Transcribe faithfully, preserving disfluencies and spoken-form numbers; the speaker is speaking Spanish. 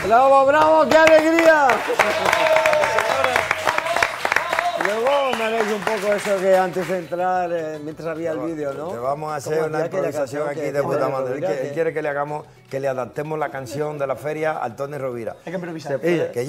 ¡Bravo, bravo! ¡Qué alegría! Luego me habéis un poco eso que antes de entrar, eh, mientras había el vídeo, ¿no? Te vamos a hacer Como una hacía aquella improvisación canción aquí que- de puta que- madre. Él, que- quiere- él quiere que le hagamos, que le adaptemos la canción de la feria al Tony Rovira. Hay que improvisar. Que